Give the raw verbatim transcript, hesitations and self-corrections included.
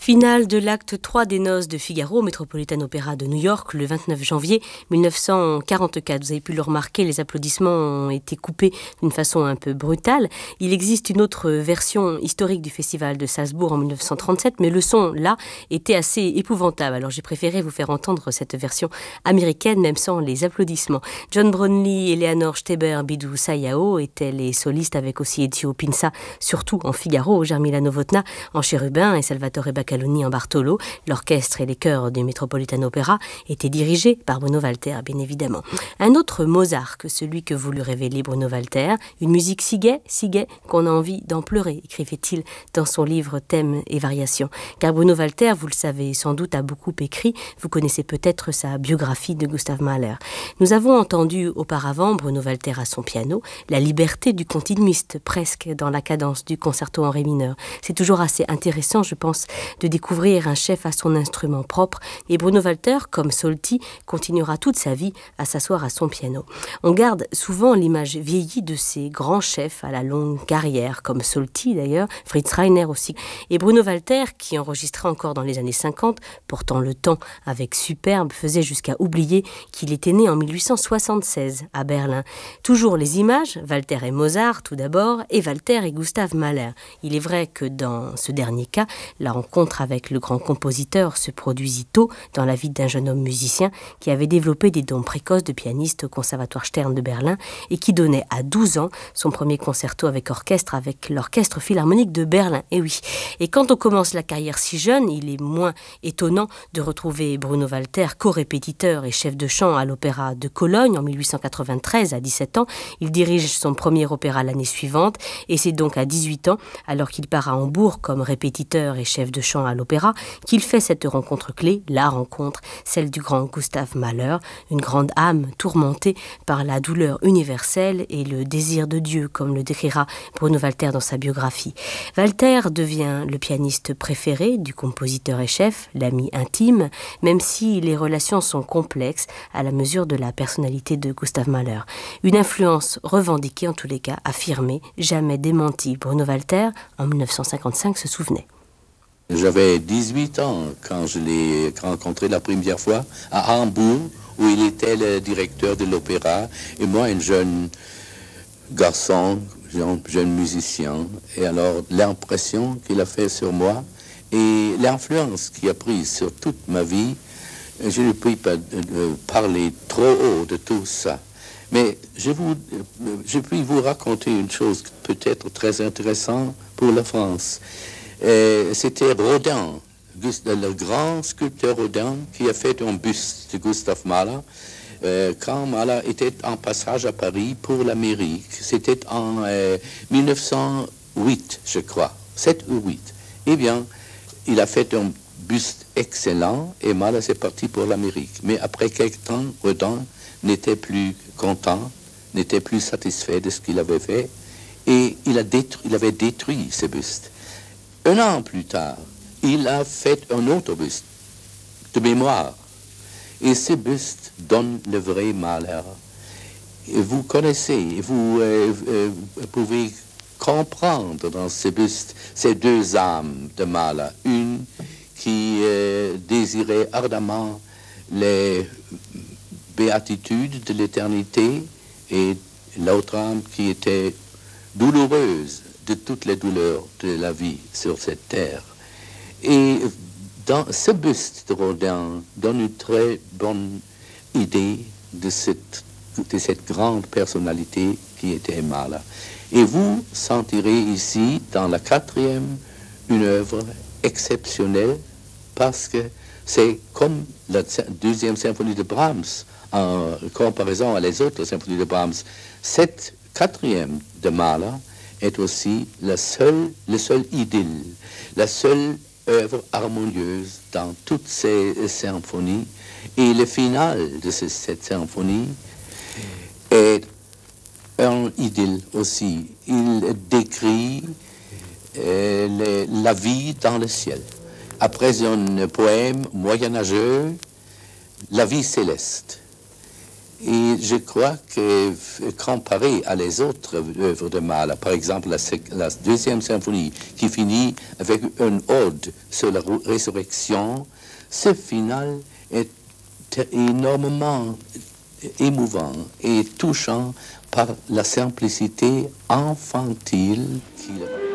Finale de l'acte trois des Noces de Figaro au Metropolitan Opera de New York le vingt-neuf janvier mille neuf cent quarante-quatre. Vous avez pu le remarquer, les applaudissements ont été coupés d'une façon un peu brutale. Il existe une autre version historique du festival de Salzbourg en mille neuf cent trente-sept, mais le son, là, était assez épouvantable. Alors j'ai préféré vous faire entendre cette version américaine, même sans les applaudissements. John Brownlee, Eleanor Steber, Bidou Sayao étaient les solistes, avec aussi Ezio Pinza, surtout en Figaro, Jarmila Novotná en Chérubin et Salvatore Baccaloni en Bartolo. L'orchestre et les chœurs du Metropolitan Opera étaient dirigés par Bruno Walter, bien évidemment. Un autre Mozart que celui que voulut révéler Bruno Walter, une musique si gaie, si gaie qu'on a envie d'en pleurer, écrivait-il dans son livre Thèmes et variations. Car Bruno Walter, vous le savez sans doute, a beaucoup écrit. Vous connaissez peut-être sa biographie de Gustav Mahler. Nous avons entendu auparavant Bruno Walter à son piano, la liberté du continuiste presque dans la cadence du concerto en ré mineur. C'est toujours assez intéressant, je pense, de découvrir un chef à son instrument propre, et Bruno Walter, comme Solti, continuera toute sa vie à s'asseoir à son piano. On garde souvent l'image vieillie de ces grands chefs à la longue carrière, comme Solti d'ailleurs, Fritz Reiner aussi, et Bruno Walter, qui enregistrait encore dans les années cinquante, portant le temps avec superbe, faisait jusqu'à oublier qu'il était né en mille huit cent soixante-seize à Berlin. Toujours les images, Walter et Mozart tout d'abord, et Walter et Gustav Mahler. Il est vrai que dans ce dernier cas, la rencontre avec le grand compositeur se produisit tôt dans la vie d'un jeune homme musicien qui avait développé des dons précoces de pianiste au Conservatoire Stern de Berlin et qui donnait à douze ans son premier concerto avec orchestre avec l'Orchestre Philharmonique de Berlin. Et oui, et quand on commence la carrière si jeune, il est moins étonnant de retrouver Bruno Walter, co-répétiteur et chef de chant à l'Opéra de Cologne en mille huit cent quatre-vingt-treize à dix-sept ans. Il dirige son premier opéra l'année suivante et c'est donc à dix-huit ans, alors qu'il part à Hambourg comme répétiteur et chef de chant à l'opéra, qu'il fait cette rencontre clé, la rencontre, celle du grand Gustav Mahler, une grande âme tourmentée par la douleur universelle et le désir de Dieu, comme le décrira Bruno Walter dans sa biographie. Walter devient le pianiste préféré du compositeur et chef, l'ami intime, même si les relations sont complexes à la mesure de la personnalité de Gustav Mahler. Une influence revendiquée, en tous les cas affirmée, jamais démentie. Bruno Walter, en mille neuf cent cinquante-cinq, se souvenait. J'avais dix-huit ans quand je l'ai rencontré la première fois à Hambourg, où il était le directeur de l'opéra, et moi, un jeune garçon, jeune, jeune musicien. Et alors, l'impression qu'il a fait sur moi et l'influence qu'il a prise sur toute ma vie, je ne puis pas euh, parler trop haut de tout ça. Mais je, vous, je puis vous raconter une chose peut-être très intéressante pour la France. Euh, C'était Rodin, le grand sculpteur Rodin, qui a fait un buste de Gustav Mahler euh, quand Mahler était en passage à Paris pour l'Amérique. C'était en euh, mille neuf cent huit, je crois, sept ou huit. Eh bien, il a fait un buste excellent et Mahler s'est parti pour l'Amérique. Mais après quelque temps, Rodin n'était plus content, n'était plus satisfait de ce qu'il avait fait et il, a détruit, il avait détruit ce buste. Un an plus tard, il a fait un autre buste de mémoire. Et ce buste donne le vrai Mahler. Et vous connaissez, vous euh, euh, pouvez comprendre dans ce buste ces deux âmes de Mahler. Une qui euh, désirait ardemment les béatitudes de l'éternité et l'autre âme qui était douloureuse de toutes les douleurs de la vie sur cette terre. Et dans ce buste de Rodin donne une très bonne idée de cette, de cette grande personnalité qui était Mahler. Et vous sentirez ici, dans la quatrième, une œuvre exceptionnelle parce que c'est comme la deuxième symphonie de Brahms en comparaison à les autres symphonies de Brahms. Cette quatrième de Mahler est aussi la seule, le seul idylle, la seule œuvre harmonieuse dans toutes ces symphonies. Et le final de ce, cette symphonie est un idylle aussi. Il décrit euh, les, la vie dans le ciel. Après un poème moyenâgeux, la vie céleste. Et je crois que, comparé à les autres œuvres de Mahler, par exemple la, la deuxième symphonie qui finit avec une ode sur la résurrection, ce final est énormément émouvant et touchant par la simplicité infantile qu'il